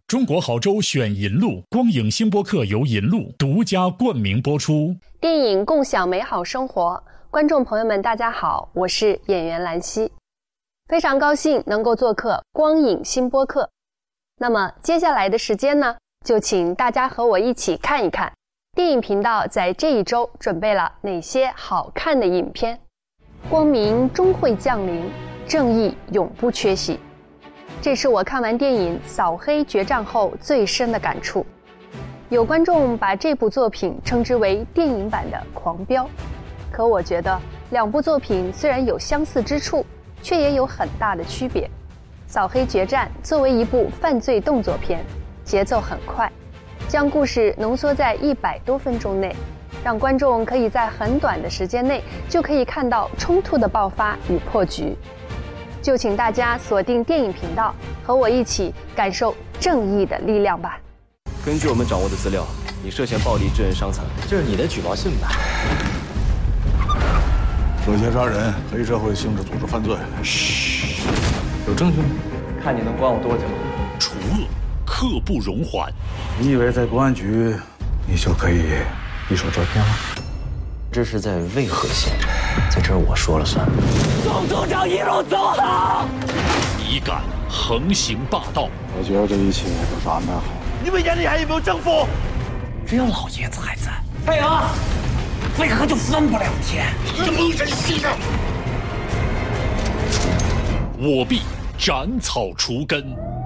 中国好州选银路，光影新播客由银路独家冠名播出。 电影共享美好生活，观众朋友们大家好，我是演员兰溪，非常高兴能够做客光影新播客。那么接下来的时间呢，就请大家和我一起看一看电影频道在这一周准备了哪些好看的影片。光明终会降临，正义永不缺席，这是我看完电影《扫黑决战》后最深的感触。有观众把这部作品称之为电影版的《狂飙》，可我觉得两部作品虽然有相似之处，却也有很大的区别。《扫黑决战》作为一部犯罪动作片，节奏很快，将故事浓缩在100多分钟内，让观众可以在很短的时间内就可以看到冲突的爆发与破局。就请大家锁定电影频道，和我一起感受正义的力量吧。 根据我们掌握的资料，你涉嫌暴力致人伤残， 这是你的举报信吧？ 涉嫌杀人、黑社会性质组织犯罪。 嘘，有证据吗？看你能关我多久？ 除恶，刻不容缓。 你以为在公安局，你就可以一手遮天了？ 这是在渭河县，在这儿我说了算。 总组长一路走好。 一干横行霸道， 我觉得这一切都是安排好。 你们眼里还有没有政府？ 只要老爷子还在， 配合，为何就分不了天？ 这蒙人性啊！我必斩草除根。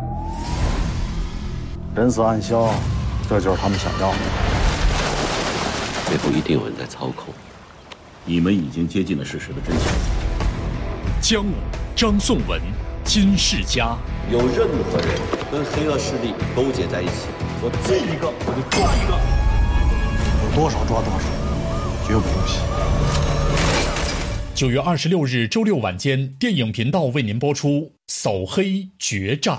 人死暗消，这就是他们想要的。 背后一定有人在操控，你们已经接近了事实的真相。 姜武、张颂文、金世佳， 有任何人跟黑恶势力勾结在一起，我见一个我就抓一个， 有多少抓多少，绝不姑息。 9月26日周六晚间，电影频道为您播出《扫黑决战》。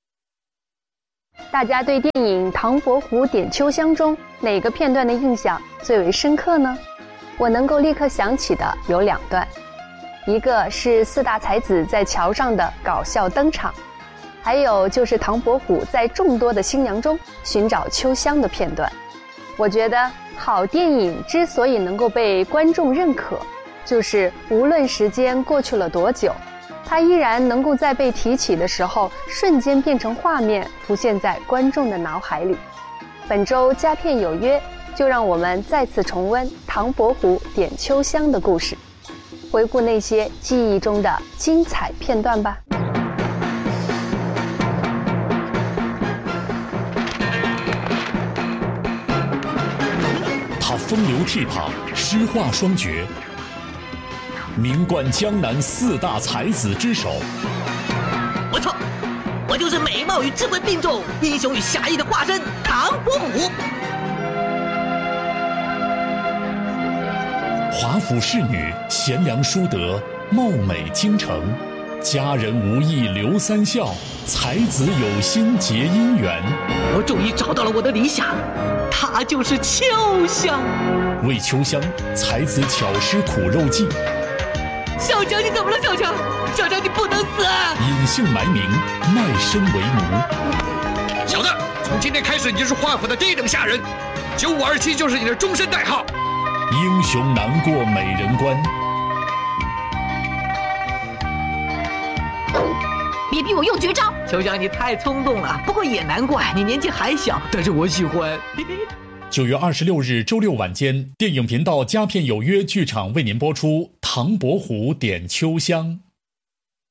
大家对电影《唐伯虎点秋香》中哪个片段的印象最为深刻呢？我能够立刻想起的有2段，一个是4大才子在桥上的搞笑登场，还有就是唐伯虎在众多的新娘中寻找秋香的片段。我觉得好电影之所以能够被观众认可，就是无论时间过去了多久，它依然能够在被提起的时候瞬间变成画面，浮现在观众的脑海里。本周佳片有约，就让我们再次重温唐伯虎点秋香的故事，回顾那些记忆中的精彩片段吧。 他风流倜傥，诗画双绝，名冠江南4大才子之首。 我错，我就是美貌与智慧并重、英雄与侠义的化身唐伯虎。 华府侍女，贤良淑德，貌美倾城，佳人无意留3笑，才子有心结姻缘。 我终于找到了我的理想，她就是秋香。 为秋香，才子巧施苦肉计。 小强，你怎么了？小强，小强，你不能死啊！ 隐姓埋名，卖身为奴。 小子，从今天开始你就是华府的第1等下人，9527就是你的终身代号。 英雄难过美人关。 别逼我用绝招！ 秋香，你太冲动了，不过也难怪你年纪还小，但是我喜欢。 9月26日周六晚间，电影频道佳片有约剧场为您播出《唐伯虎点秋香》。